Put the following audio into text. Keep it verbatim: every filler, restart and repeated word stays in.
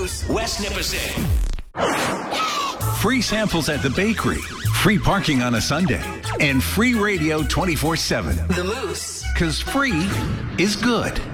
Moose. West Nipissing. Free samples at the bakery, free parking on a Sunday, and free radio twenty-four seven. The Moose. Because free is good.